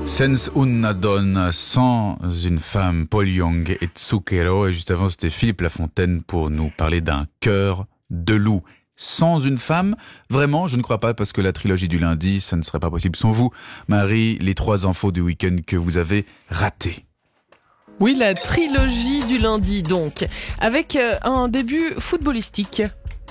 Senza una donna, sans une femme, Paul Young et Zucchero. Et juste avant, c'était Philippe Lafontaine pour nous parler d'un cœur de loup. Sans une femme, vraiment, je ne crois pas, parce que la trilogie du lundi, ça ne serait pas possible sans vous. Marie, les 3 infos du week-end que vous avez ratées. Oui, la trilogie du lundi, donc, avec un début footballistique.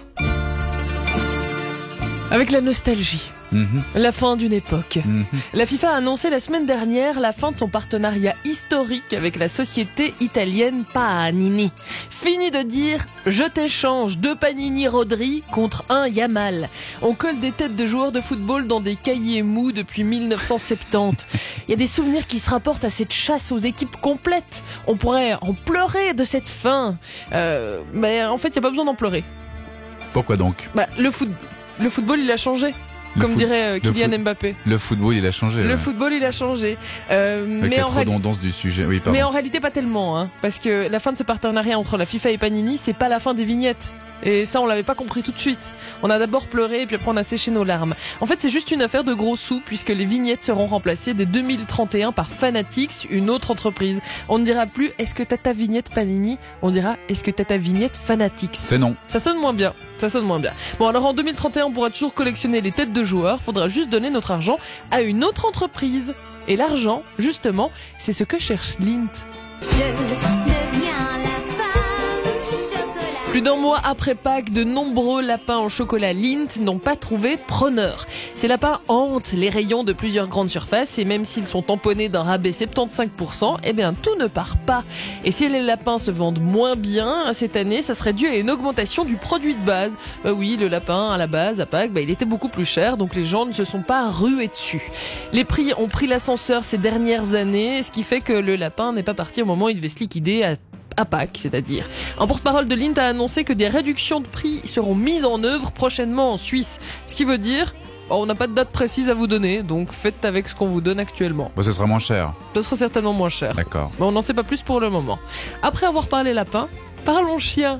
Avec la nostalgie. La fin d'une époque. La FIFA a annoncé la semaine dernière la fin de son partenariat historique avec la société italienne Panini. Fini de dire « Je t'échange 2 Panini Rodri contre 1 Yamal ». On colle des têtes de joueurs de football dans des cahiers mous depuis 1970. Il y a des souvenirs qui se rapportent à cette chasse aux équipes complètes. On pourrait en pleurer de cette fin. Mais en fait, il n'y a pas besoin d'en pleurer. Pourquoi donc ? Le football, il a changé. Comme dirait Kylian Mbappé. Le football, il a changé. Le football, il a changé. Avec cette redondance du sujet. Oui, pardon. Mais en réalité, pas tellement, hein. Parce que la fin de ce partenariat entre la FIFA et Panini, c'est pas la fin des vignettes. Et ça, on l'avait pas compris tout de suite. On a d'abord pleuré et puis après on a séché nos larmes. En fait, c'est juste une affaire de gros sous puisque les vignettes seront remplacées dès 2031 par Fanatics, une autre entreprise. On ne dira plus est-ce que t'as ta vignette Panini, on dira est-ce que t'as ta vignette Fanatics. C'est non. Ça sonne moins bien. Bon, alors en 2031, on pourra toujours collectionner les têtes de joueurs. Faudra juste donner notre argent à une autre entreprise. Et l'argent, justement, c'est ce que cherche Lindt. Je deviens la femme chocolat. Plus d'1 mois après Pâques, de nombreux lapins au chocolat Lindt n'ont pas trouvé preneur. Ces lapins hantent les rayons de plusieurs grandes surfaces et même s'ils sont tamponnés d'un rabais 75%, eh bien tout ne part pas. Et si les lapins se vendent moins bien cette année, ça serait dû à une augmentation du produit de base. Oui, le lapin à la base, à Pâques, il était beaucoup plus cher, donc les gens ne se sont pas rués dessus. Les prix ont pris l'ascenseur ces dernières années, ce qui fait que le lapin n'est pas parti au moment où il devait se liquider à Pâques, c'est-à-dire. Un porte-parole de Lindt a annoncé que des réductions de prix seront mises en œuvre prochainement en Suisse. Ce qui veut dire, on n'a pas de date précise à vous donner, donc faites avec ce qu'on vous donne actuellement. Ce sera moins cher. Ce sera certainement moins cher. D'accord. Mais on n'en sait pas plus pour le moment. Après avoir parlé lapin, parlons chien.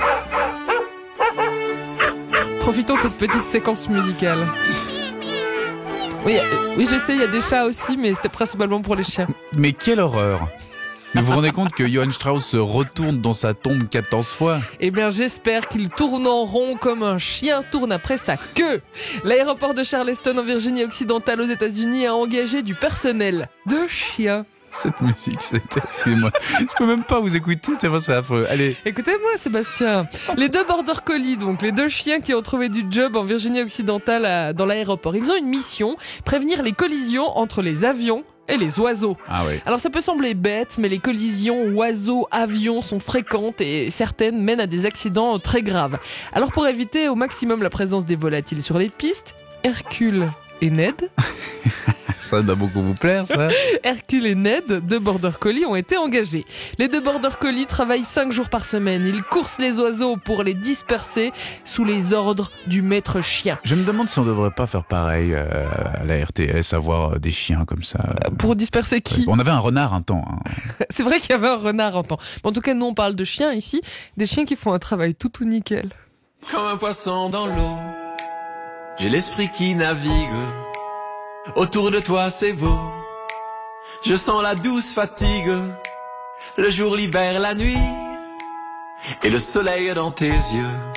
Profitons de cette petite séquence musicale. Oui, je sais, il y a des chats aussi, mais c'était principalement pour les chiens. Mais quelle horreur! Mais vous vous rendez compte que Johann Strauss se retourne dans sa tombe 14 fois? Eh bien, j'espère qu'il tourne en rond comme un chien tourne après sa queue. L'aéroport de Charleston en Virginie-Occidentale aux États-Unis a engagé du personnel de chiens. Cette musique, excusez-moi. Je peux même pas vous écouter, c'est affreux. Allez. Écoutez-moi, Sébastien. Les 2 border collies, donc les 2 chiens qui ont trouvé du job en Virginie-Occidentale dans l'aéroport. Ils ont une mission, prévenir les collisions entre les avions et les oiseaux. Ah oui. Alors ça peut sembler bête, mais les collisions oiseaux-avions sont fréquentes et certaines mènent à des accidents très graves. Alors pour éviter au maximum la présence des volatiles sur les pistes, Hercule et Ned... Ça doit beaucoup vous plaire, ça. Hercule et Ned, 2 border collies, ont été engagés. Les 2 border collies travaillent 5 jours par semaine. Ils coursent les oiseaux pour les disperser sous les ordres du maître chien. Je me demande si on devrait pas faire pareil à la RTS, avoir des chiens comme ça. Pour disperser qui ? On avait un renard un temps. C'est vrai qu'il y avait un renard un temps. Mais en tout cas, nous on parle de chiens ici, des chiens qui font un travail tout nickel. Comme un poisson dans l'eau, j'ai l'esprit qui navigue. Autour de toi c'est beau, je sens la douce fatigue. Le jour libère la nuit et le soleil dans tes yeux.